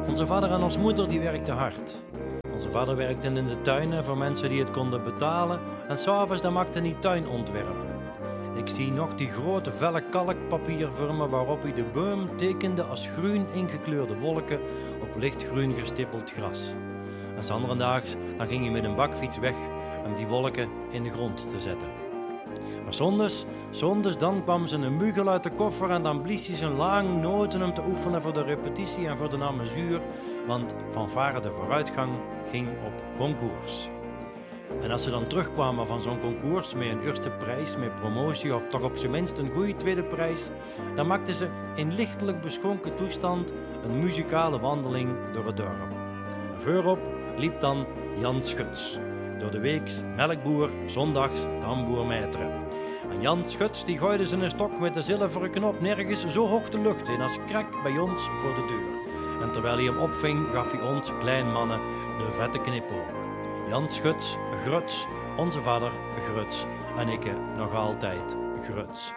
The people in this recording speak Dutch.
Onze vader en onze moeder die werkten hard. Onze vader werkte in de tuinen voor mensen die het konden betalen en 's avonds dan maakte hij tuinontwerpen. Ik zie nog die grote velle kalkpapier vormen waarop hij de boom tekende als groen ingekleurde wolken op lichtgroen gestippeld gras. En 's andere daags dan ging hij met een bakfiets weg om die wolken in de grond te zetten. Maar zondags dan kwam ze een bugel uit de koffer en dan blies hij zijn lang noten om te oefenen voor de repetitie en voor de amusuur, want fanfare de vooruitgang ging op concours. En als ze dan terugkwamen van zo'n concours met een eerste prijs, met promotie of toch op zijn minst een goede tweede prijs, dan maakten ze in lichtelijk beschonken toestand een muzikale wandeling door het dorp. En voorop liep dan Jan Schuts, door de weeks melkboer, zondags tamboermetre. En Jan Schuts die gooide zijn stok met de zilveren knop nergens zo hoog de lucht in als krak bij ons voor de deur. En terwijl hij hem opving, gaf hij ons klein mannen de vette knipoog. Jan Schuts, Gruts, onze vader Gruts en ik nog altijd Gruts.